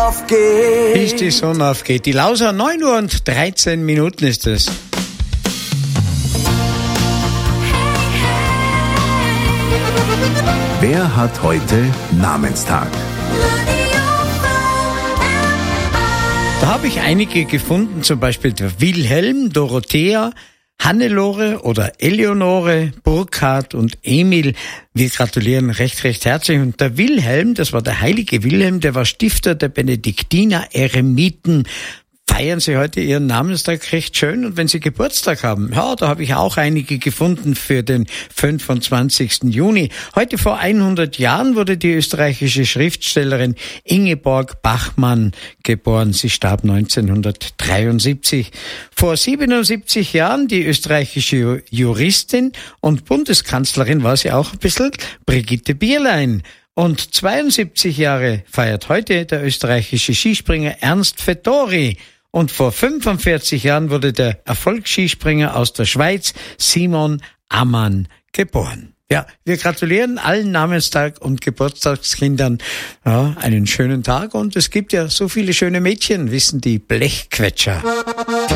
aufgeht. Bis die Sonne aufgeht. Die Lauser, 9 Uhr und 13 Minuten ist es. Wer hat heute Namenstag? Da habe ich einige gefunden, zum Beispiel der Wilhelm, Dorothea, Hannelore oder Eleonore, Burkhard und Emil. Wir gratulieren recht herzlich. Und der Wilhelm, das war der heilige Wilhelm, der war Stifter der Benediktiner Eremiten. Feiern Sie heute Ihren Namenstag recht schön, und wenn Sie Geburtstag haben, ja, da habe ich auch einige gefunden für den 25. Juni. Heute vor 100 Jahren wurde die österreichische Schriftstellerin Ingeborg Bachmann geboren. Sie starb 1973. Vor 77 Jahren die österreichische Juristin und Bundeskanzlerin war sie auch ein bisschen, Brigitte Bierlein. Und 72 Jahre feiert heute der österreichische Skispringer Ernst Vettori. Und vor 45 Jahren wurde der Erfolgsskispringer aus der Schweiz, Simon Ammann, geboren. Ja, wir gratulieren allen Namenstag- und Geburtstagskindern, ja, einen schönen Tag. Und es gibt ja so viele schöne Mädchen, wissen die Blechquetscher.